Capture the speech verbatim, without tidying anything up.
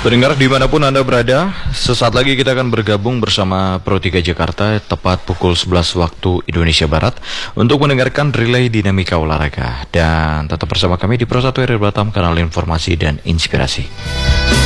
Pendengar dimanapun Anda berada, sesaat lagi kita akan bergabung bersama Pro tiga Jakarta tepat pukul sebelas waktu Indonesia Barat untuk mendengarkan relay dinamika olahraga. Dan tetap bersama kami di Pro satu R R Batam, kanal informasi dan inspirasi.